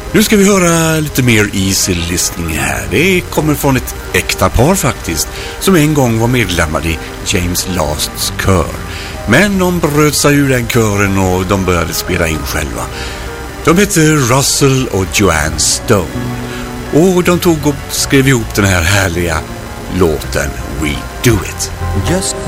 Nu ska vi höra lite mer easy listening här. Det kommer från ett äkta par faktiskt, som en gång var medlemmar i James Lasts kör. Men de bröt sig ur den kören och de började spela in själva. De hette Russell och Joanne Stone. Och de tog och skrev ihop den här härliga låten We Do It. Just